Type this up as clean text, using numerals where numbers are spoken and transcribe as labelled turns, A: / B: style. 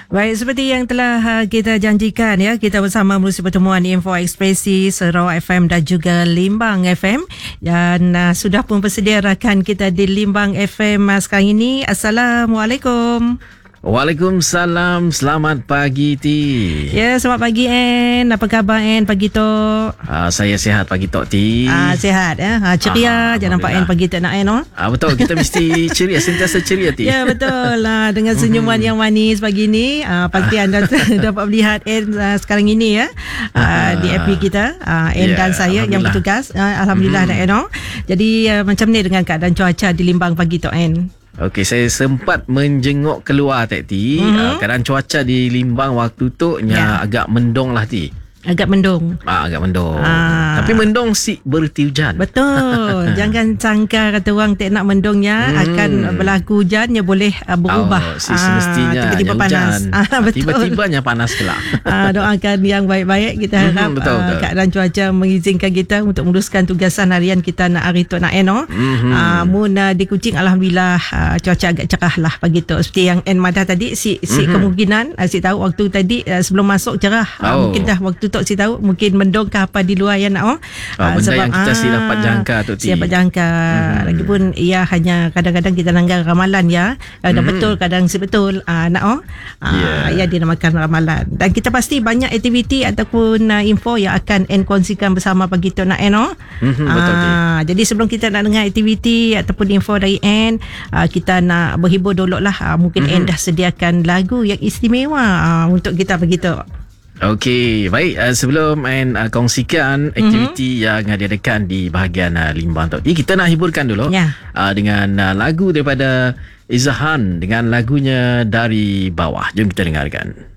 A: Baik, seperti yang telah kita janjikan ya, kita bersama melalui pertemuan Info Ekspresi Sarawak FM dan juga Limbang FM, dan sudah pun bersedia rakan kita di Limbang FM sekarang ini. Assalamualaikum.
B: Waalaikumsalam. Selamat pagi Ti.
A: Ya, selamat pagi En. Apa khabar En pagi Tok?
B: Saya sihat pagi Tok Ti.
A: Sihat ya. Ceria. Jangan nampak En pagi Tok nak En.
B: Betul, kita mesti ceria, sentiasa ceria Ti.
A: Ya, betul lah. Dengan senyuman yang manis pagi ni. Pasti anda dapat melihat En sekarang ini ya. Di FB kita. En dan saya yang bertugas. Alhamdulillah En. Jadi macam ni dengan keadaan cuaca di Limbang pagi Tok En.
B: Okey, saya sempat menjenguk keluar Tek Ti. Keadaan cuaca di Limbang waktu tu agak mendung lah Ti.
A: Agak mendung.
B: Agak mendung. Tapi mendung si berhenti hujan.
A: Betul. Jangan sangka kata orang tak nak mendungnya akan berlaku hujannya boleh berubah.
B: Semestinya
A: tiba-tiba panas. Betul.
B: Tiba-tibanya panas pula.
A: Doakan yang baik-baik. Kita harap
B: betul.
A: keadaan cuaca mengizinkan kita untuk meneruskan tugasan harian kita nak hari tu nak Eno. Mun di Kuching alhamdulillah cuaca agak cerah lah pagi tu. Seperti yang En Madah tadi si kemungkinan si tahu waktu tadi sebelum masuk cerah. Mungkin dah waktu tu si tahu mungkin mendung ke apa di luar yang nak
B: benda sebab, yang kita si dapat jangka tu Ti.
A: Dapat jangka. Lagipun ia hanya kadang-kadang kita langgar ramalan ya. Kadang betul kadang si betul nak ia dinamakan ramalan. Dan kita pasti banyak aktiviti ataupun info yang akan En kongsikan bersama pagi tu nak En.
B: Betul Ti.
A: Jadi sebelum kita nak dengar aktiviti ataupun info dari En, kita nak berhibur dulu lah. Mungkin En dah sediakan lagu yang istimewa untuk kita begitu.
B: Okey, baik. Sebelum kongsikan aktiviti yang diadakan di bahagian Limbang Tok Ti, kita nak hiburkan dulu dengan lagu daripada Izahan dengan lagunya Dari Bawah. Jom kita dengarkan.